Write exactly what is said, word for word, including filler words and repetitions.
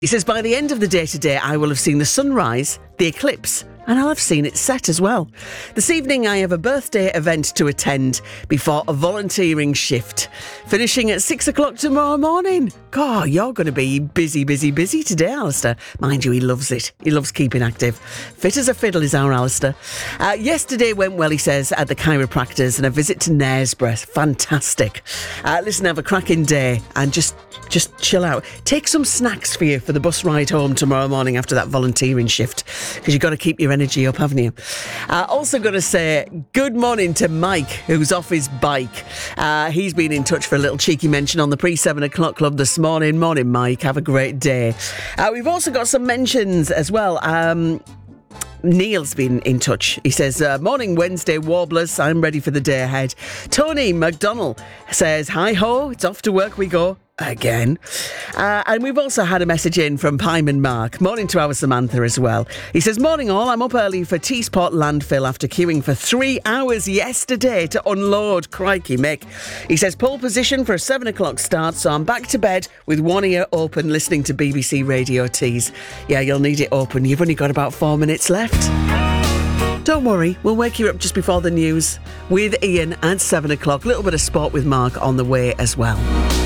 He says, by the end of the day today, I will have seen the sunrise, the eclipse, and I'll have seen it set as well. This evening, I have a birthday event to attend before a volunteering shift, finishing at six o'clock tomorrow morning. God, you're going to be busy, busy, busy today, Alistair. Mind you, he loves it. He loves keeping active. Fit as a fiddle is our Alistair. Uh, yesterday went well, he says, at the chiropractors, and a visit to Knaresborough. Fantastic. Uh, listen, have a cracking day and just... Just chill out. Take some snacks for you for the bus ride home tomorrow morning after that volunteering shift, because you've got to keep your energy up, haven't you? Uh, also got to say good morning to Mike, who's off his bike. Uh, he's been in touch for a little cheeky mention on the pre-seven o'clock club this morning. Morning, Mike. Have a great day. Uh, we've also got some mentions as well. Um... Neil's been in touch. He says, uh, morning Wednesday warblers, I'm ready for the day ahead. Tony McDonnell says, hi ho, it's off to work we go again. Uh, and we've also had a message in from Pyman Mark. Morning to our Samantha as well. He says, morning all, I'm up early for Teesport landfill after queuing for three hours yesterday to unload. Crikey Mick. He says, pole position for a seven o'clock start, so I'm back to bed with one ear open listening to B B C Radio Tees. Yeah, you'll need it open. You've only got about four minutes left. Don't worry, we'll wake you up just before the news with Ian at seven o'clock. A little bit of sport with Mark on the way as well.